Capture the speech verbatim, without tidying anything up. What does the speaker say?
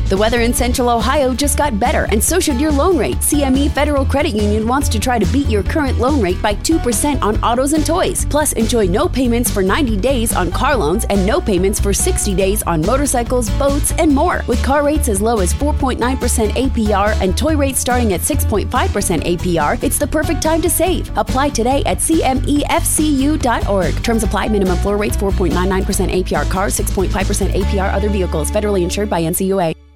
The weather in Central Ohio just got better, and so should your loan rate. C M E Federal Credit Union wants to try to beat your current loan rate by two percent on autos and toys. Plus, enjoy no payments for ninety days on car loans and no payments for sixty days on motorcycles, boats, and more. With car rates as low as four point nine percent A P R and toy rates starting at six point five percent A P R, it's the perfect time to save. Apply today at C M E F C U dot org. Terms apply. Minimum floor rates four point nine nine percent A P R cars, six point five percent A P R other vehicles. Federally insured by N C U A.